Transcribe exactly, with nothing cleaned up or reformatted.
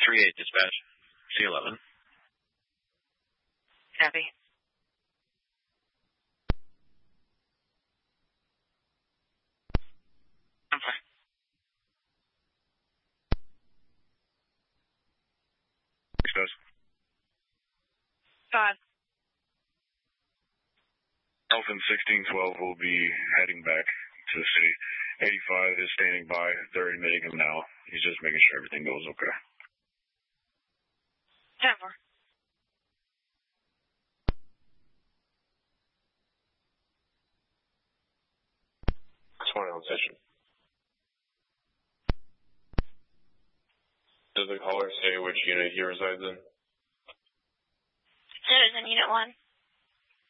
three eight dispatch. C eleven. Copy. I'm fine. Discuss. Five. Elephant sixteen twelve will be heading back to the city. eighty-five is standing by. They're admitting him now. He's just making sure everything goes okay. ten four. twenty on session. Does the caller say which unit he resides in? Citizen Unit one.